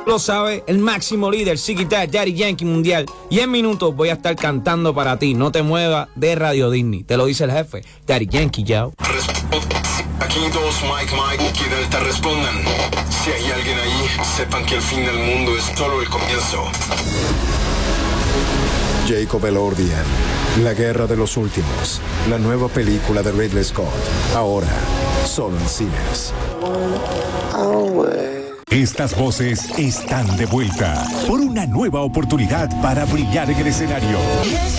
Lo sabe, el máximo líder, Ziquitá, Daddy Yankee mundial. Y en minutos voy a estar cantando para ti. No te muevas de Radio Disney. Te lo dice el jefe, Daddy Yankee, yao. Aquí dos, Mike, quienes te respondan. Si hay alguien ahí, sepan que el fin del mundo es solo el comienzo. Jacob Elordian, La Guerra de los Últimos, la nueva película de Ridley Scott, ahora solo en cines. Estas voces están de vuelta por una nueva oportunidad para brillar en el escenario.